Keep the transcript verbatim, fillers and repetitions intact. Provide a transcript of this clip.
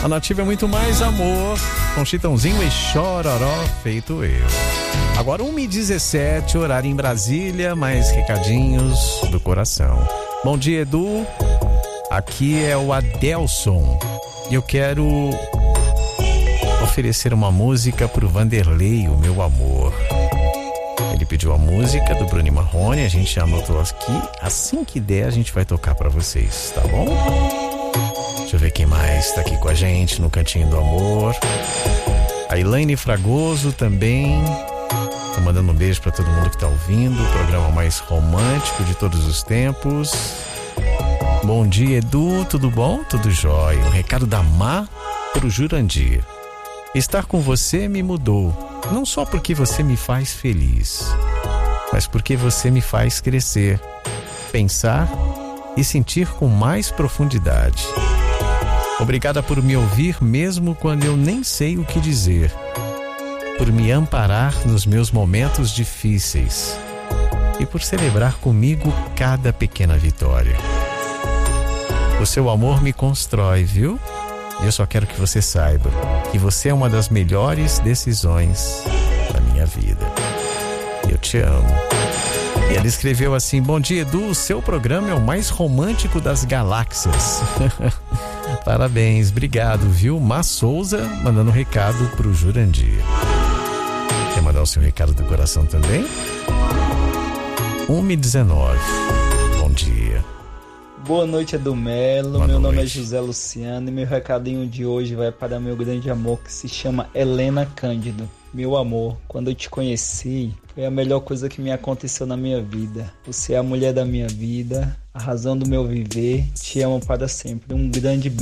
A Nativa é muito mais amor, com Chitãozinho e Chororó, feito eu. Agora uma e dezessete, horário em Brasília, mais recadinhos do coração. Bom dia, Edu. Aqui é o Adelson. E eu quero oferecer uma música pro Vanderlei, o meu amor. Ele pediu a música do Bruno Marrone, a gente já anotou aqui. Assim que der, a gente vai tocar pra vocês, tá bom? Deixa eu ver quem mais tá aqui com a gente no Cantinho do Amor. A Elaine Fragoso também. Tô mandando um beijo pra todo mundo que tá ouvindo. O programa mais romântico de todos os tempos. Bom dia, Edu. Tudo bom? Tudo jóia. Um recado da Má pro Jurandir. Estar com você me mudou. Não só porque você me faz feliz, mas porque você me faz crescer, pensar e sentir com mais profundidade. Obrigada por me ouvir mesmo quando eu nem sei o que dizer. Por me amparar nos meus momentos difíceis. E por celebrar comigo cada pequena vitória. O seu amor me constrói, viu? E eu só quero que você saiba que você é uma das melhores decisões da minha vida. Eu te amo. E ela escreveu assim: bom dia, Edu, o seu programa é o mais romântico das galáxias. Parabéns, obrigado, viu? Má Souza mandando um recado pro Jurandir. Quer mandar o seu recado do coração também? uma e dezenove. Bom dia. Boa noite, Edu Melo. Boa meu noite. nome é José Luciano e meu recadinho de hoje vai para meu grande amor que se chama Helena Cândido. Meu amor, quando eu te conheci, foi a melhor coisa que me aconteceu na minha vida. Você é a mulher da minha vida, a razão do meu viver. Te amo para sempre. Um grande beijo.